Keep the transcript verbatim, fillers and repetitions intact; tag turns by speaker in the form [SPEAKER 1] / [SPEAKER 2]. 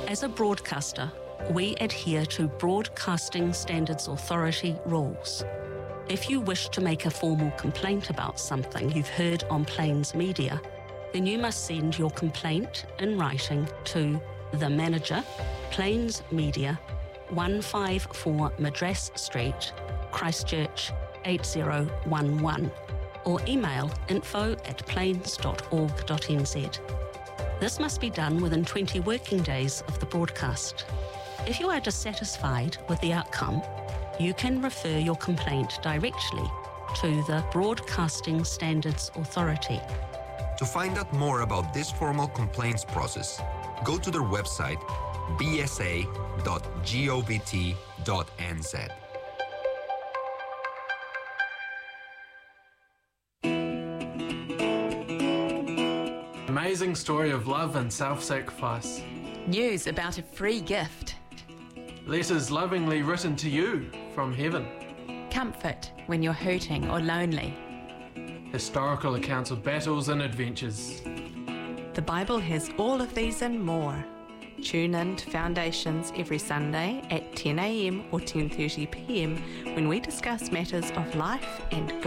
[SPEAKER 1] As a broadcaster, we adhere to Broadcasting Standards Authority rules. If you wish to make a formal complaint about something you've heard on Plains Media, then you must send your complaint in writing to the manager, Plains Media, one five four Madras Street, Christchurch eight zero one one, or email info at plains dot org dot n z. This must be done within twenty working days of the broadcast. If you are dissatisfied with the outcome, you can refer your complaint directly to the Broadcasting Standards Authority.
[SPEAKER 2] To find out more about this formal complaints process, go to their website b s a dot govt dot n z.
[SPEAKER 3] Amazing story of love and self-sacrifice.
[SPEAKER 4] News about a free gift.
[SPEAKER 3] Letters lovingly written to you from heaven.
[SPEAKER 4] Comfort when you're hurting or lonely.
[SPEAKER 3] Historical accounts of battles and adventures.
[SPEAKER 5] The Bible has all of these and more. Tune in to Foundations every Sunday at ten a m or ten thirty p m when we discuss matters of life and